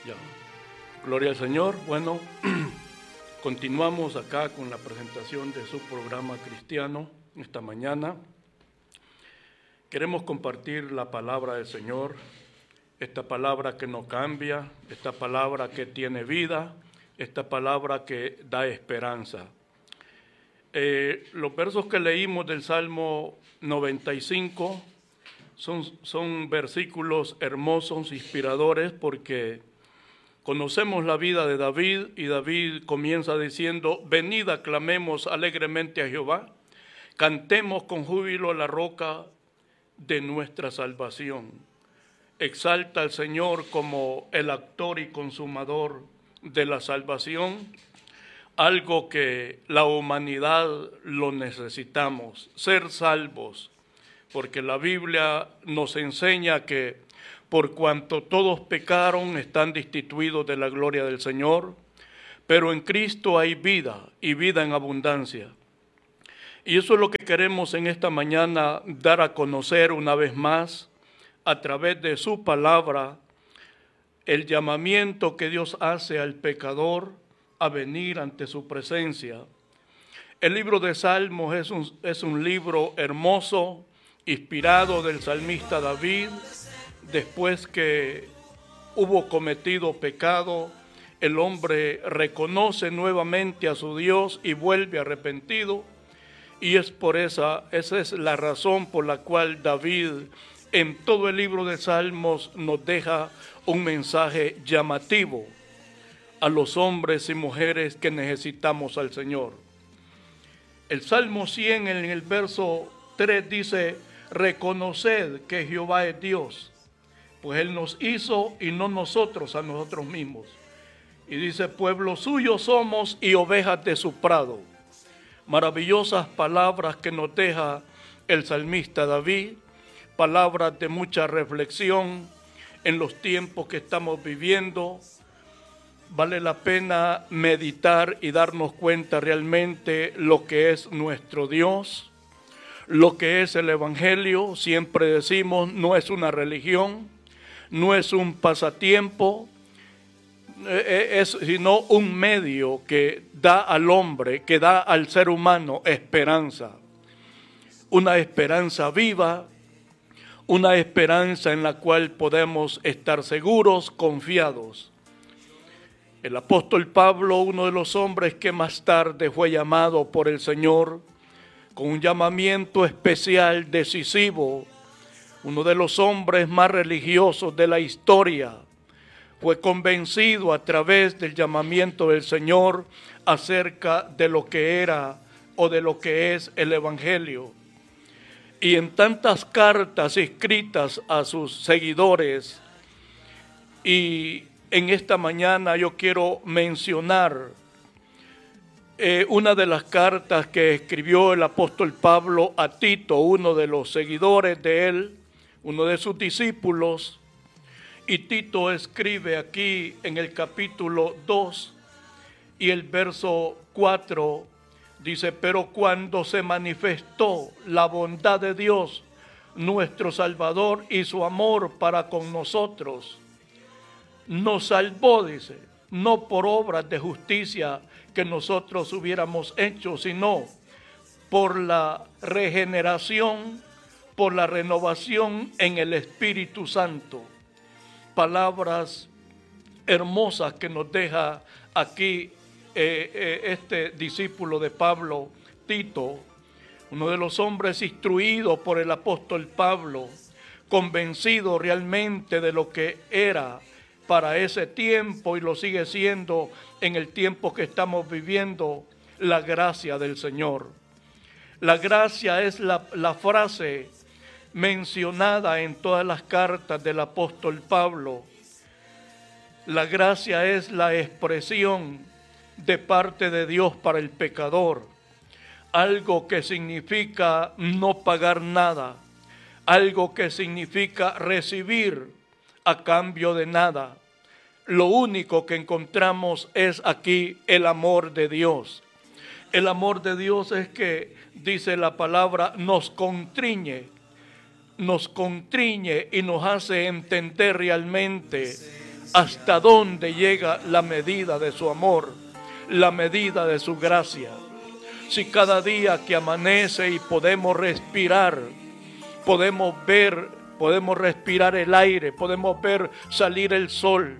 Ya. Gloria al Señor. Bueno, continuamos acá con la presentación de su programa cristiano esta mañana. Queremos compartir la palabra del Señor, esta palabra que no cambia, esta palabra que tiene vida, esta palabra que da esperanza. Los versos que leímos del Salmo 95 son versículos hermosos, inspiradores, porque conocemos la vida de David, y David comienza diciendo: venid, aclamemos alegremente a Jehová, cantemos con júbilo a la roca de nuestra salvación. Exalta al Señor como el autor y consumador de la salvación, algo que la humanidad lo necesitamos, ser salvos, porque la Biblia nos enseña que por cuanto todos pecaron, están destituidos de la gloria del Señor, pero en Cristo hay vida y vida en abundancia. Y eso es lo que queremos en esta mañana dar a conocer una vez más, a través de su palabra, el llamamiento que Dios hace al pecador a venir ante su presencia. El libro de Salmos es un libro hermoso, inspirado del salmista David. Después que hubo cometido pecado, el hombre reconoce nuevamente a su Dios y vuelve arrepentido. Y esa es la razón por la cual David en todo el libro de Salmos nos deja un mensaje llamativo a los hombres y mujeres que necesitamos al Señor. El Salmo 100 en el verso 3 dice: reconoced que Jehová es Dios, pues Él nos hizo y no nosotros a nosotros mismos. Y dice: pueblo suyo somos y ovejas de su prado. Maravillosas palabras que nos deja el salmista David, palabras de mucha reflexión en los tiempos que estamos viviendo. Vale la pena meditar y darnos cuenta realmente lo que es nuestro Dios, lo que es el Evangelio. Siempre decimos, no es una religión, no es un pasatiempo, sino un medio que da al hombre, que da al ser humano esperanza. Una esperanza viva, una esperanza en la cual podemos estar seguros, confiados. El apóstol Pablo, uno de los hombres que más tarde fue llamado por el Señor, con un llamamiento especial, decisivo, uno de los hombres más religiosos de la historia, fue convencido a través del llamamiento del Señor acerca de lo que era o de lo que es el Evangelio. Y en tantas cartas escritas a sus seguidores, y en esta mañana yo quiero mencionar una de las cartas que escribió el apóstol Pablo a Tito, uno de los seguidores de él, uno de sus discípulos. Y Tito escribe aquí en el capítulo 2 y el verso 4, dice: pero cuando se manifestó la bondad de Dios, nuestro Salvador, y su amor para con nosotros, nos salvó, dice, no por obras de justicia que nosotros hubiéramos hecho, sino por la regeneración, por la renovación en el Espíritu Santo. Palabras hermosas que nos deja aquí este discípulo de Pablo, Tito, uno de los hombres instruidos por el apóstol Pablo, convencido realmente de lo que era para ese tiempo, y lo sigue siendo en el tiempo que estamos viviendo, la gracia del Señor. La gracia es la frase mencionada en todas las cartas del apóstol Pablo. La gracia es la expresión de parte de Dios para el pecador, algo que significa no pagar nada, algo que significa recibir a cambio de nada. Lo único que encontramos es aquí el amor de Dios. El amor de Dios es que, dice la palabra, nos constriñe y nos hace entender realmente hasta dónde llega la medida de su amor, la medida de su gracia. Si cada día que amanece y podemos respirar, podemos respirar el aire, podemos ver salir el sol,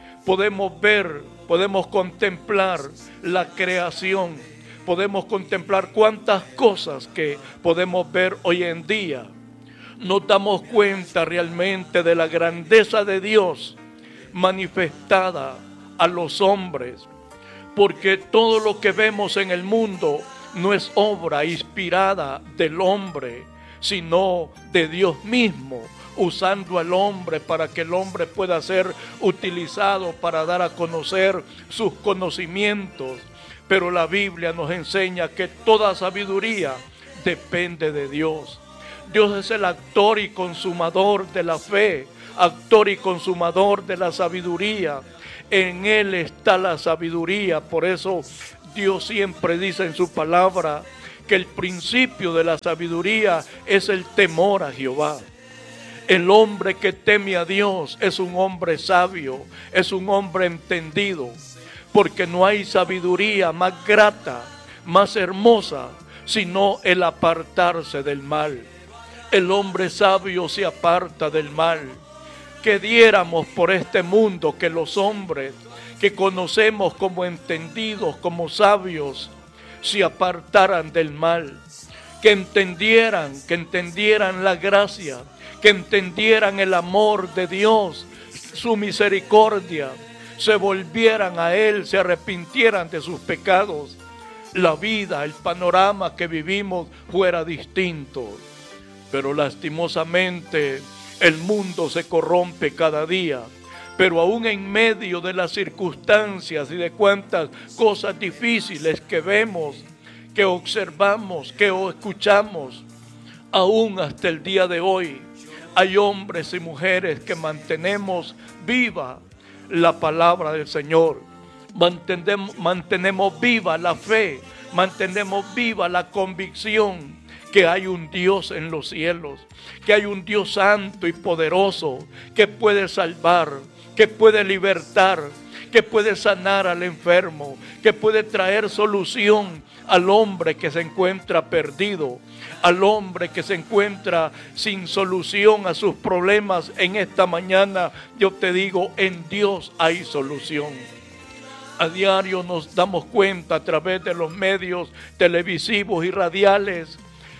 podemos contemplar la creación, podemos contemplar cuántas cosas que podemos ver hoy en día. Nos damos cuenta realmente de la grandeza de Dios manifestada a los hombres, porque todo lo que vemos en el mundo no es obra inspirada del hombre, sino de Dios mismo, usando al hombre para que el hombre pueda ser utilizado para dar a conocer sus conocimientos. Pero la Biblia nos enseña que toda sabiduría depende de Dios. Dios es el actor y consumador de la fe, actor y consumador de la sabiduría. En Él está la sabiduría. Por eso Dios siempre dice en su palabra que el principio de la sabiduría es el temor a Jehová. El hombre que teme a Dios es un hombre sabio, es un hombre entendido, porque no hay sabiduría más grata, más hermosa, sino el apartarse del mal. El hombre sabio se aparta del mal. Que diéramos por este mundo que los hombres que conocemos como entendidos, como sabios, se apartaran del mal, que entendieran la gracia, que entendieran el amor de Dios, su misericordia, se volvieran a Él, se arrepintieran de sus pecados, la vida, el panorama que vivimos fuera distinto. Pero lastimosamente el mundo se corrompe cada día. Pero aún en medio de las circunstancias y de cuantas cosas difíciles que vemos, que observamos, que escuchamos, aún hasta el día de hoy, hay hombres y mujeres que mantenemos viva la palabra del Señor. Mantenemos viva la fe, mantenemos viva la convicción que hay un Dios en los cielos, que hay un Dios santo y poderoso que puede salvar, que puede libertar, que puede sanar al enfermo, que puede traer solución al hombre que se encuentra perdido, al hombre que se encuentra sin solución a sus problemas. En esta mañana yo te digo, en Dios hay solución. A diario nos damos cuenta a través de los medios televisivos y radiales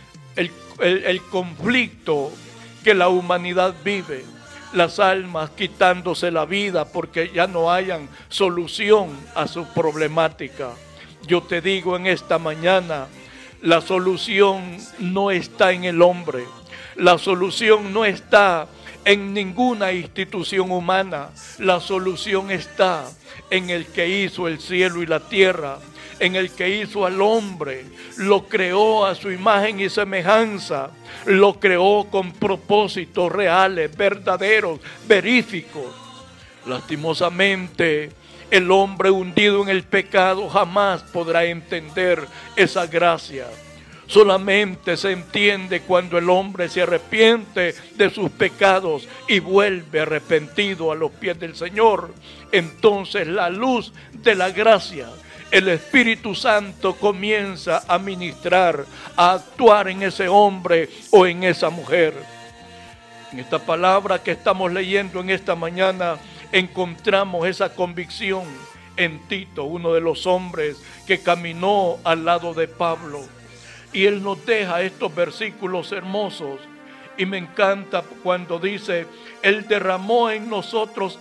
el conflicto que la humanidad vive, las almas quitándose la vida porque ya no hayan solución a su problemática. Yo te digo en esta mañana, la solución no está en el hombre, la solución no está en ninguna institución humana, la solución está en el que hizo el cielo y la tierra, en el que hizo al hombre, lo creó a su imagen y semejanza, lo creó con propósitos reales, verdaderos, veríficos. Lastimosamente, el hombre hundido en el pecado jamás podrá entender esa gracia. Solamente se entiende cuando el hombre se arrepiente de sus pecados y vuelve arrepentido a los pies del Señor. Entonces la luz de la gracia, el Espíritu Santo comienza a ministrar, a actuar en ese hombre o en esa mujer. En esta palabra que estamos leyendo en esta mañana encontramos esa convicción en Tito, uno de los hombres que caminó al lado de Pablo. Y él nos deja estos versículos hermosos. Y me encanta cuando dice, Él derramó en nosotros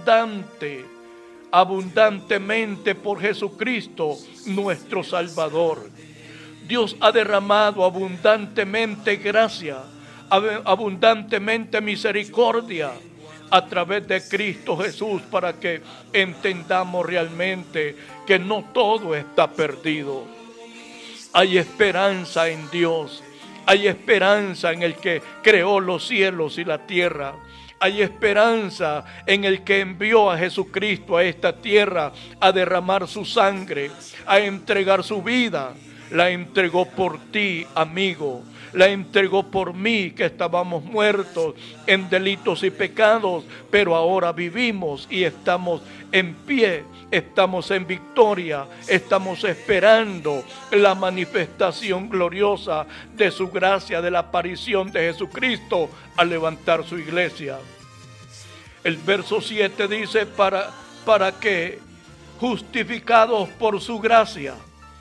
abundantemente por Jesucristo, nuestro Salvador. Dios ha derramado abundantemente gracia, abundantemente misericordia a través de Cristo Jesús, para que entendamos realmente que no todo está perdido. Hay esperanza en Dios, hay esperanza en el que creó los cielos y la tierra, hay esperanza en el que envió a Jesucristo a esta tierra a derramar su sangre, a entregar su vida. La entregó por ti, amigo. La entregó por mí, que estábamos muertos en delitos y pecados, pero ahora vivimos y estamos en pie, estamos en victoria, estamos esperando la manifestación gloriosa de su gracia, de la aparición de Jesucristo al levantar su iglesia. El verso 7 dice, para que, justificados por su gracia,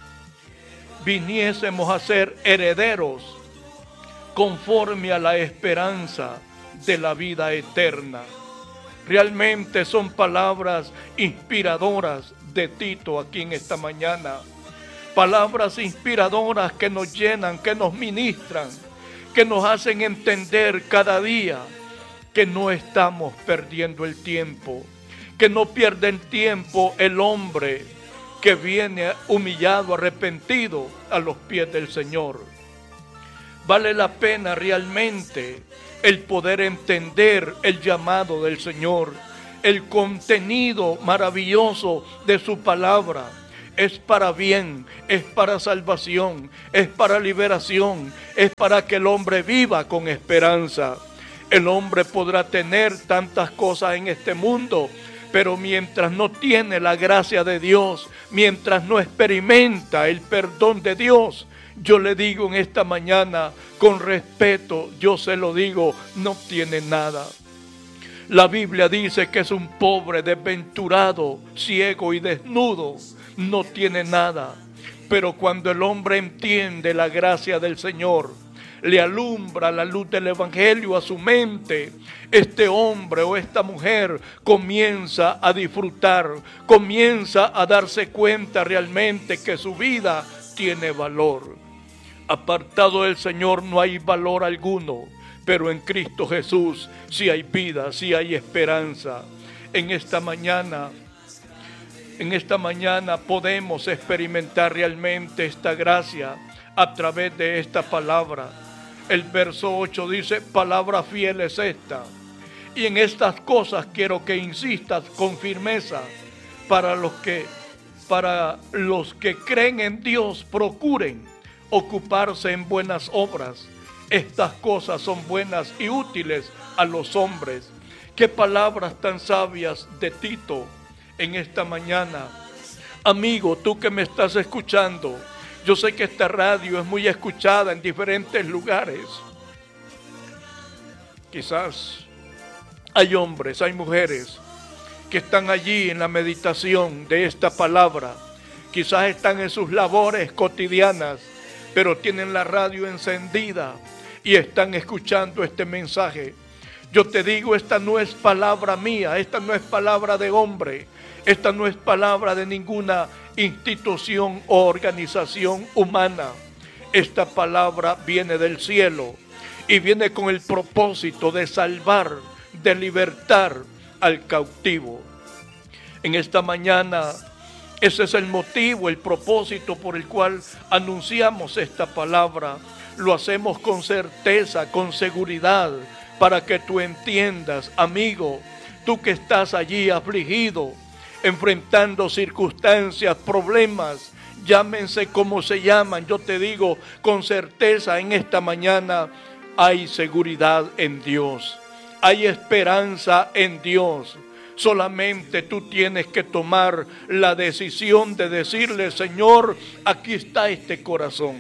viniésemos a ser herederos conforme a la esperanza de la vida eterna. Realmente son palabras inspiradoras de Tito aquí en esta mañana. Palabras inspiradoras que nos llenan, que nos ministran, que nos hacen entender cada día que no estamos perdiendo el tiempo, que no pierde el tiempo el hombre que viene humillado, arrepentido a los pies del Señor. Vale la pena realmente el poder entender el llamado del Señor, el contenido maravilloso de su palabra. Es para bien, es para salvación, es para liberación, es para que el hombre viva con esperanza. El hombre podrá tener tantas cosas en este mundo, pero mientras no tiene la gracia de Dios, mientras no experimenta el perdón de Dios, yo le digo en esta mañana, con respeto, yo se lo digo, no tiene nada. La Biblia dice que es un pobre, desventurado, ciego y desnudo, no tiene nada. Pero cuando el hombre entiende la gracia del Señor, le alumbra la luz del Evangelio a su mente, este hombre o esta mujer comienza a disfrutar, comienza a darse cuenta realmente que su vida tiene valor. Apartado del Señor no hay valor alguno, pero en Cristo Jesús sí hay vida, sí hay esperanza. En esta mañana podemos experimentar realmente esta gracia a través de esta palabra. El verso 8 dice, palabra fiel es esta. Y en estas cosas quiero que insistas con firmeza para los que creen en Dios, procuren ocuparse en buenas obras. Estas cosas son buenas y útiles a los hombres. Qué palabras tan sabias de Tito en esta mañana. Amigo, tú que me estás escuchando, yo sé que esta radio es muy escuchada en diferentes lugares. Quizás hay hombres, hay mujeres que están allí en la meditación de esta palabra. Quizás están en sus labores cotidianas, pero tienen la radio encendida y están escuchando este mensaje. Yo te digo, esta no es palabra mía, esta no es palabra de hombre, esta no es palabra de ninguna institución o organización humana. Esta palabra viene del cielo y viene con el propósito de salvar, de libertar al cautivo. En esta mañana, ese es el motivo, el propósito por el cual anunciamos esta palabra. Lo hacemos con certeza, con seguridad, para que tú entiendas, amigo, tú que estás allí afligido, enfrentando circunstancias, problemas, llámense como se llaman. Yo te digo con certeza en esta mañana, hay seguridad en Dios, hay esperanza en Dios. Solamente tú tienes que tomar la decisión de decirle, Señor, aquí está este corazón.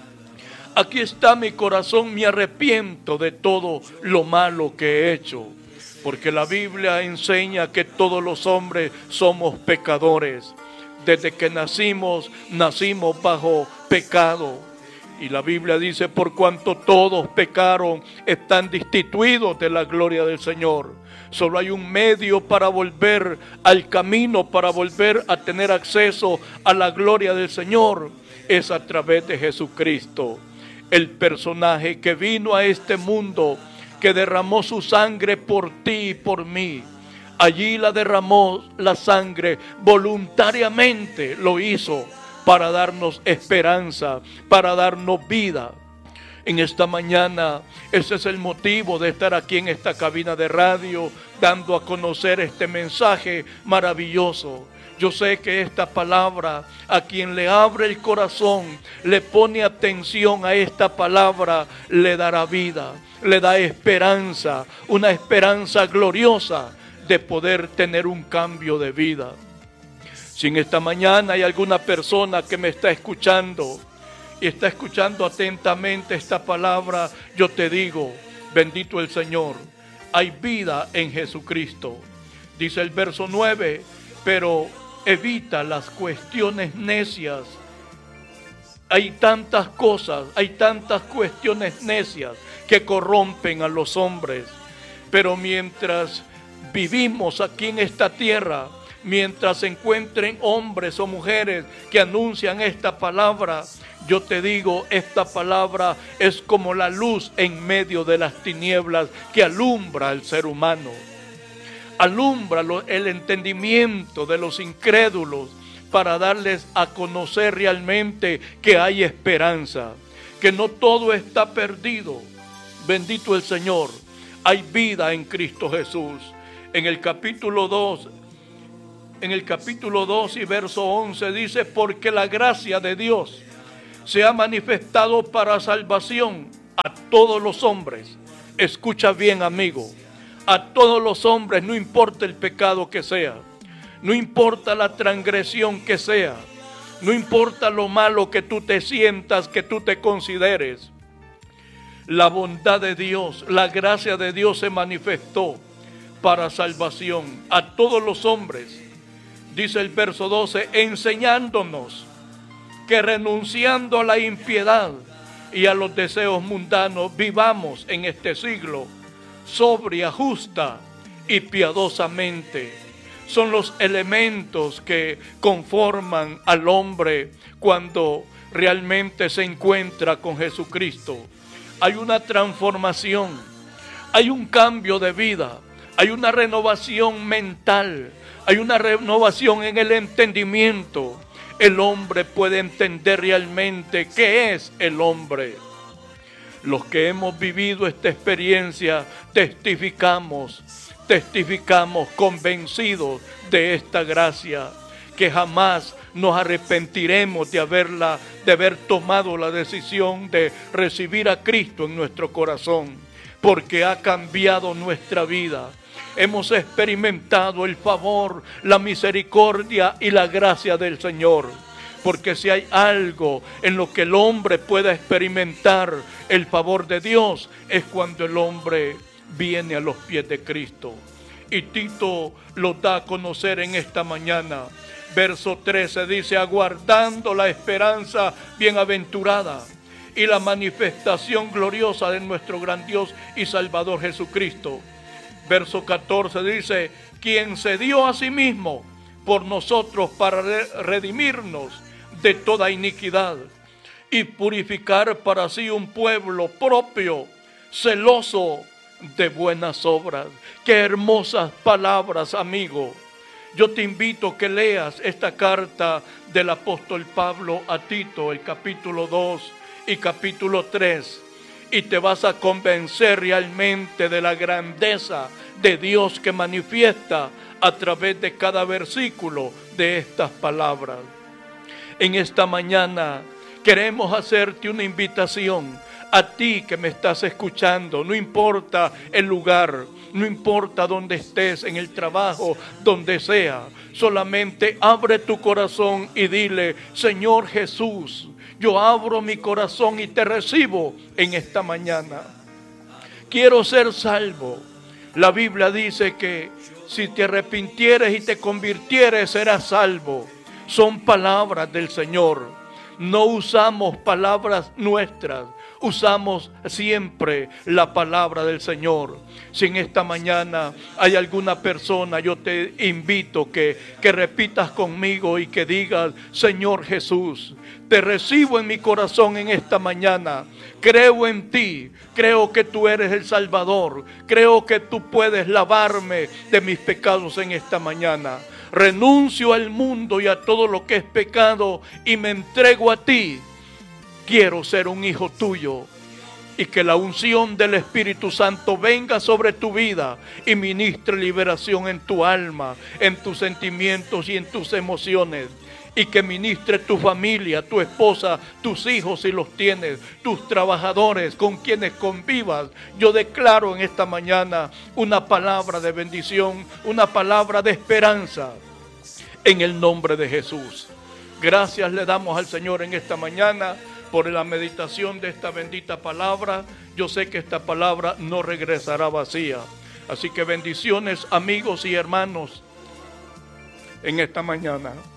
Aquí está mi corazón, me arrepiento de todo lo malo que he hecho. Porque la Biblia enseña que todos los hombres somos pecadores. Desde que nacimos bajo pecado. Y la Biblia dice, por cuanto todos pecaron, están destituidos de la gloria del Señor. Solo hay un medio para volver al camino, para volver a tener acceso a la gloria del Señor. Es a través de Jesucristo, el personaje que vino a este mundo, que derramó su sangre por ti y por mí. Allí la derramó la sangre voluntariamente, lo hizo para darnos esperanza, para darnos vida. En esta mañana, ese es el motivo de estar aquí en esta cabina de radio, dando a conocer este mensaje maravilloso. Yo sé que esta palabra, a quien le abre el corazón, le pone atención a esta palabra, le dará vida, le da esperanza, una esperanza gloriosa de poder tener un cambio de vida. Si en esta mañana hay alguna persona que me está escuchando y está escuchando atentamente esta palabra, yo te digo, bendito el Señor, hay vida en Jesucristo. Dice el verso 9, pero evita las cuestiones necias. Hay tantas cosas, hay tantas cuestiones necias que corrompen a los hombres. Pero mientras vivimos aquí en esta tierra, mientras se encuentren hombres o mujeres que anuncian esta palabra, yo te digo, esta palabra es como la luz en medio de las tinieblas que alumbra al ser humano. Alumbra el entendimiento de los incrédulos para darles a conocer realmente que hay esperanza, que no todo está perdido. Bendito el Señor, hay vida en Cristo Jesús. En el capítulo 2 y verso 11 dice, porque la gracia de Dios se ha manifestado para salvación a todos los hombres. Escucha bien, amigo. A todos los hombres, no importa el pecado que sea, no importa la transgresión que sea, no importa lo malo que tú te sientas, que tú te consideres. La bondad de Dios, la gracia de Dios se manifestó para salvación a todos los hombres. Dice el verso 12, enseñándonos que renunciando a la impiedad y a los deseos mundanos, vivamos en este siglo sobria, justa y piadosamente. Son los elementos que conforman al hombre cuando realmente se encuentra con Jesucristo. Hay una transformación, hay un cambio de vida, hay una renovación mental, hay una renovación en el entendimiento. El hombre puede entender realmente qué es el hombre. Los que hemos vivido esta experiencia testificamos convencidos de esta gracia, que jamás nos arrepentiremos de haber tomado la decisión de recibir a Cristo en nuestro corazón, porque ha cambiado nuestra vida. Hemos experimentado el favor, la misericordia y la gracia del Señor. Porque si hay algo en lo que el hombre pueda experimentar el favor de Dios, es cuando el hombre viene a los pies de Cristo. Y Tito lo da a conocer en esta mañana. Verso 13 dice, aguardando la esperanza bienaventurada y la manifestación gloriosa de nuestro gran Dios y Salvador Jesucristo. Verso 14 dice, quien se dio a sí mismo por nosotros para redimirnos de toda iniquidad y purificar para sí un pueblo propio, celoso de buenas obras. Qué hermosas palabras, amigo. Yo te invito a que leas esta carta del apóstol Pablo a Tito, el capítulo 2 y capítulo 3, y te vas a convencer realmente de la grandeza de Dios que manifiesta a través de cada versículo de estas palabras. En esta mañana queremos hacerte una invitación a ti que me estás escuchando, no importa el lugar, no importa dónde estés, en el trabajo, donde sea, solamente abre tu corazón y dile, Señor Jesús, yo abro mi corazón y te recibo en esta mañana. Quiero ser salvo. La Biblia dice que si te arrepintieres y te convirtieres, serás salvo. Son palabras del Señor. No usamos palabras nuestras, usamos siempre la palabra del Señor. Si en esta mañana hay alguna persona, yo te invito que repitas conmigo y que digas, Señor Jesús, te recibo en mi corazón en esta mañana. Creo en ti, creo que tú eres el Salvador, creo que tú puedes lavarme de mis pecados en esta mañana. Renuncio al mundo y a todo lo que es pecado y me entrego a ti. Quiero ser un hijo tuyo. y que la unción del Espíritu Santo venga sobre tu vida y ministre liberación en tu alma, en tus sentimientos y en tus emociones. Y que ministre tu familia, tu esposa, tus hijos si los tienes, tus trabajadores con quienes convivas. Yo declaro en esta mañana una palabra de bendición, una palabra de esperanza en el nombre de Jesús. Gracias le damos al Señor en esta mañana por la meditación de esta bendita palabra. Yo sé que esta palabra no regresará vacía. Así que bendiciones, amigos y hermanos, en esta mañana.